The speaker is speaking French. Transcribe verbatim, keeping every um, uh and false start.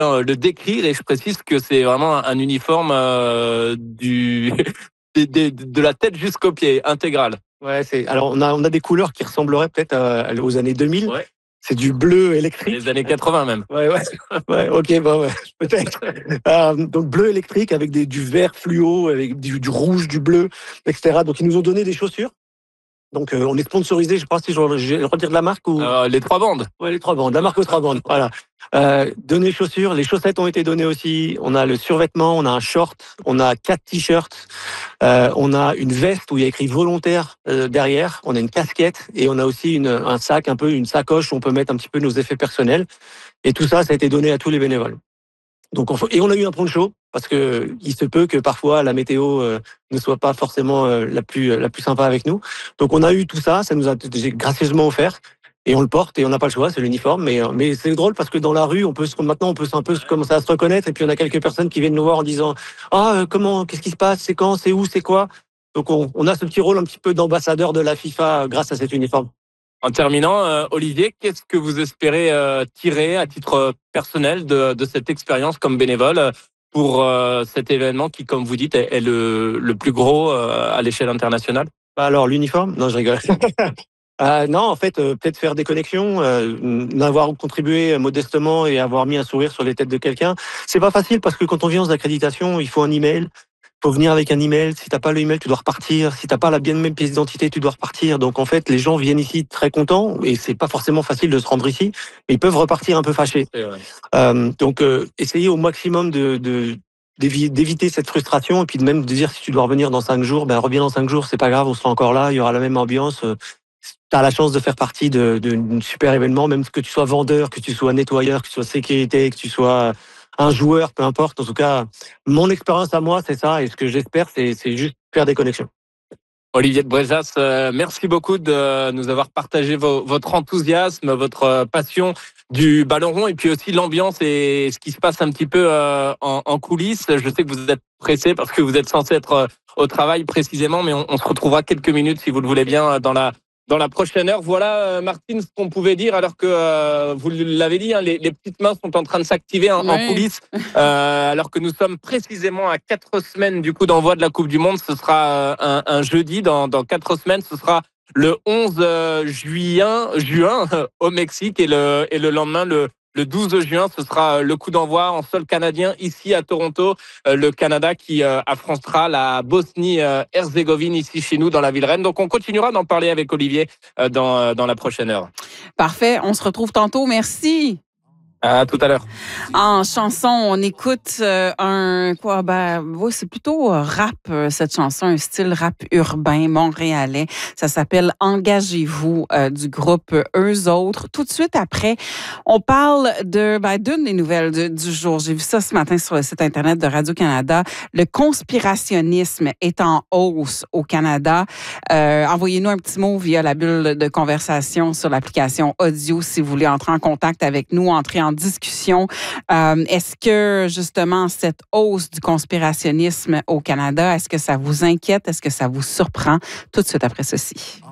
euh, le décrire et je précise que c'est vraiment un, un uniforme euh, du de, de, de la tête jusqu'aux pieds, intégral. Ouais, c'est. Alors on a on a des couleurs qui ressembleraient peut-être à- aux années deux mille. Ouais. C'est du bleu électrique. Les années quatre-vingts même. Ouais, ouais, ouais, ok, bon, ouais, peut-être. Euh, donc bleu électrique avec des, du vert fluo, avec du, du rouge, du bleu, et cetera. Donc ils nous ont donné des chaussures. Donc euh, on est sponsorisé, je sais pas si je j'ai le droit de dire de la marque ou. Euh, les trois bandes. Ouais, les trois bandes, la marque aux trois bandes. Voilà. Euh, donner chaussures, les chaussettes ont été données aussi. On a le survêtement, on a un short, on a quatre t-shirts, euh, on a une veste où il y a écrit volontaire euh, derrière. On a une casquette et on a aussi une, un sac, un peu une sacoche où on peut mettre un petit peu nos effets personnels. Et tout ça, ça a été donné à tous les bénévoles. Donc, on, et on a eu un poncho parce que il se peut que parfois la météo euh, ne soit pas forcément euh, la plus la plus sympa avec nous. Donc, on a eu tout ça, ça nous a gracieusement offert et on le porte et on n'a pas le choix, c'est l'uniforme. Mais mais c'est drôle parce que dans la rue, on peut se, maintenant on peut un peu commencer à se reconnaître et puis on a quelques personnes qui viennent nous voir en disant ah euh, comment qu'est-ce qui se passe, c'est quand, c'est où, c'est quoi. Donc, on, on a ce petit rôle un petit peu d'ambassadeur de la FIFA grâce à cet uniforme. En terminant, euh, Olivier, qu'est-ce que vous espérez euh, tirer à titre personnel de, de cette expérience comme bénévole pour euh, cet événement qui, comme vous dites, est, est le, le plus gros euh, à l'échelle internationale? Bah alors, l'uniforme? Non, je rigole. euh, non, en fait, euh, peut-être faire des connexions, euh, avoir contribué modestement et avoir mis un sourire sur les têtes de quelqu'un. C'est pas facile parce que quand on vient aux accréditations, il faut un email. Faut venir avec un email. Si t'as pas le email, tu dois repartir. Si t'as pas la bien même pièce d'identité, tu dois repartir. Donc en fait, les gens viennent ici très contents et c'est pas forcément facile de se rendre ici, mais ils peuvent repartir un peu fâchés. Euh, donc euh, essayez au maximum de, de d'éviter cette frustration et puis de même de dire si tu dois revenir dans cinq jours, ben reviens dans cinq jours, c'est pas grave, on sera encore là, il y aura la même ambiance. Tu as la chance de faire partie de, de, d'un super événement, même que tu sois vendeur, que tu sois nettoyeur, que tu sois sécurité, que tu sois un joueur, peu importe. En tout cas, mon expérience à moi, c'est ça. Et ce que j'espère, c'est, c'est juste faire des connexions. Olivier de Brezas, euh, merci beaucoup de nous avoir partagé vos, votre enthousiasme, votre passion du ballon rond et puis aussi l'ambiance et ce qui se passe un petit peu euh, en, en coulisses. Je sais que vous êtes pressé parce que vous êtes censé être euh, au travail précisément, mais on, on se retrouvera quelques minutes, si vous le voulez bien, dans la dans la prochaine heure. Voilà, euh, Martine, ce qu'on pouvait dire, alors que euh, vous l'avez dit, hein, les, les petites mains sont en train de s'activer en, Oui. en coulisses, euh, alors que nous sommes précisément à quatre semaines du coup d'envoi de la Coupe du Monde. Ce sera euh, un, un jeudi, dans, dans quatre semaines, ce sera le onze juin, juin au Mexique et le, et le lendemain, le, le douze juin, ce sera le coup d'envoi en sol canadien ici à Toronto. Le Canada qui euh, affrontera la Bosnie-Herzégovine ici chez nous dans la ville reine. Donc on continuera d'en parler avec Olivier euh, dans, dans la prochaine heure. Parfait, on se retrouve tantôt. Merci. À tout à l'heure. En chanson, on écoute euh, un quoi ben ouais, c'est plutôt euh, rap euh, cette chanson, un style rap urbain montréalais. Ça s'appelle Engagez-vous euh, du groupe Eux autres. Tout de suite après, on parle de ben, d'une des nouvelles de, du jour. J'ai vu ça ce matin sur le site internet de Radio-Canada. Le conspirationnisme est en hausse au Canada. Euh, envoyez-nous un petit mot via la bulle de conversation sur l'application audio si vous voulez entrer en contact avec nous, entrer en discussion. Euh, est-ce que, justement, cette hausse du conspirationnisme au Canada, est-ce que ça vous inquiète? Est-ce que ça vous surprend? Tout de suite après ceci.